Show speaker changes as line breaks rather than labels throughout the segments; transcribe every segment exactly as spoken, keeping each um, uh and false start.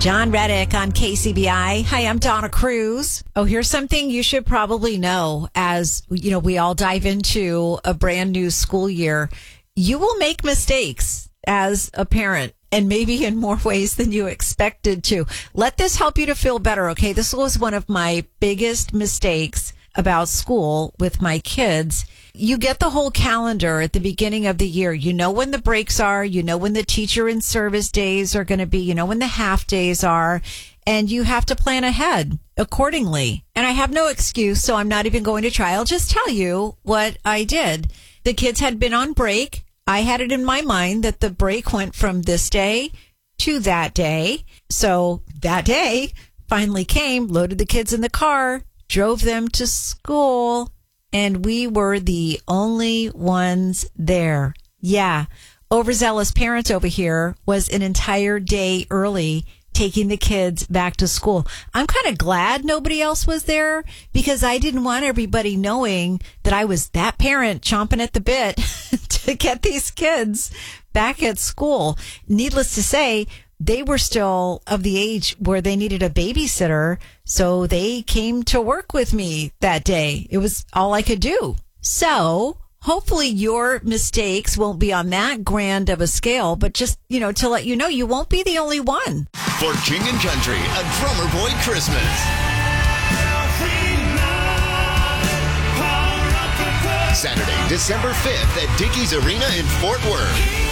John Reddick on K C B I. Hi, I'm Donna Cruz. Oh, here's something you should probably know as, you know, we all dive into a brand new school year. You will make mistakes as a parent, and maybe in more ways than you expected to. Let this help you to feel better, okay? This was one of my biggest mistakes about school with my kids. You get the whole calendar at the beginning of the year. You know when the breaks are. You know when the teacher in service days are going to be. You know when the half days are. And you have to plan ahead accordingly. And I have no excuse, so I'm not even going to try. I'll just tell you what I did. The kids had been on break. I had it in my mind that the break went from this day to that day. So that day finally came, loaded the kids in the car, drove them to school, and we were the only ones there. Yeah, overzealous parents over here was an entire day early taking the kids back to school. I'm kind of glad nobody else was there because I didn't want everybody knowing that I was that parent chomping at the bit to get these kids back at school. Needless to say, they were still of the age where they needed a babysitter, so they came to work with me that day. It was all I could do. So hopefully your mistakes won't be on that grand of a scale, but just, you know, to let you know, you won't be the only one.
For King and Country, a Drummer Boy Christmas. Saturday, December fifth at Dickies Arena in Fort Worth.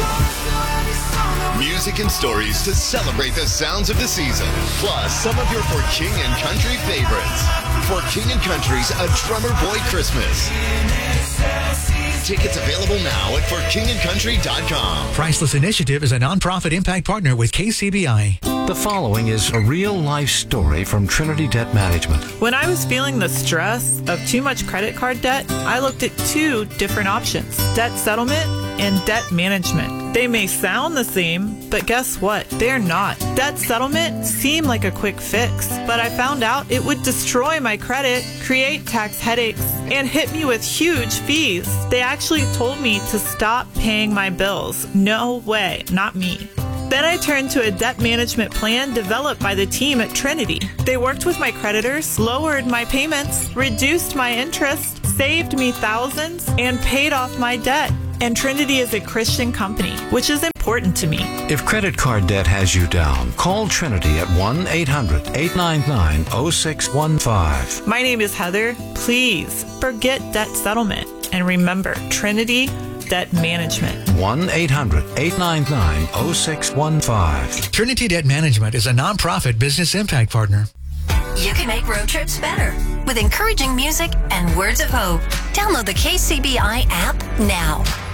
Music and stories to celebrate the sounds of the season, plus some of your For King and Country favorites. For King and Country's A Drummer Boy Christmas. Tickets available now at for king and country dot com.
Priceless Initiative is a nonprofit impact partner with K C B I.
The following is a real-life story from Trinity Debt Management.
When I was feeling the stress of too much credit card debt, I looked at two different options: debt settlement and debt management. They may sound the same, but guess what? They're not. Debt settlement seemed like a quick fix, but I found out it would destroy my credit, create tax headaches, and hit me with huge fees. They actually told me to stop paying my bills. No way, not me. Then I turned to a debt management plan developed by the team at Trinity. They worked with my creditors, lowered my payments, reduced my interest, saved me thousands, and paid off my debt. And Trinity is a Christian company, which is important to me.
If credit card debt has you down, call Trinity at one eight hundred eight nine nine oh six one five.
My name is Heather. Please forget debt settlement and remember Trinity Debt Management.
one eight hundred eight nine nine oh six one five.
Trinity Debt Management is a nonprofit business impact partner.
You can make road trips better with encouraging music and words of hope. Download the K C B I app now.